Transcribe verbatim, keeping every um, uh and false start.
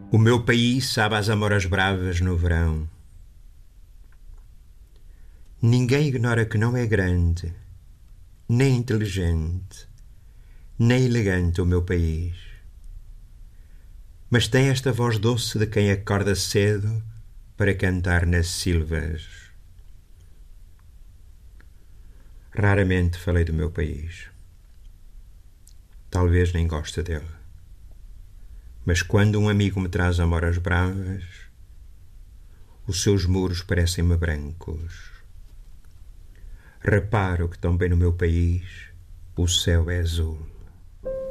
O meu país sabe às amoras bravas no verão. Ninguém ignora que não é grande, nem inteligente, nem elegante o meu país. Mas tem esta voz doce de quem acorda cedo para cantar nas silvas. Raramente falei do meu país. Talvez nem goste dele. Mas quando um amigo me traz amoras bravas, os seus muros parecem-me brancos. Reparo que também no meu país o céu é azul.